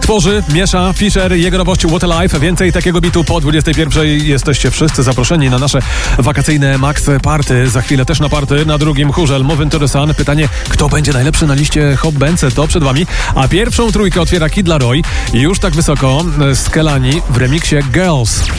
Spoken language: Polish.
Tworzy, miesza Fisher, jego nowość What a Life. Więcej takiego bitu po 21. Jesteście wszyscy zaproszeni na nasze wakacyjne Max Party. Za chwilę też na party na drugim chórze Move to the Sun. Pytanie, kto będzie najlepszy na liście Hot Bence, to przed wami. A pierwszą trójkę otwiera Kid Laroi. Już tak wysoko z Kelani w remiksie Girls.